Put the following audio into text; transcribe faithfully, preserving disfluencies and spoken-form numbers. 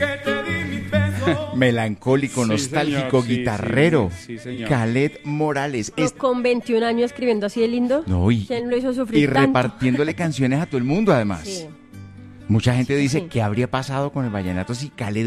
Melancólico, Sí, nostálgico, señor, sí, guitarrero. sí, sí, señor. Khaled Morales. Pero Es- con veintiún años escribiendo así de lindo, No, y, ¿quién lo hizo sufrir y tanto? repartiéndole canciones a todo el mundo, además. Sí. Mucha gente dice, Sí. ¿qué habría pasado con el vallenato si Khaled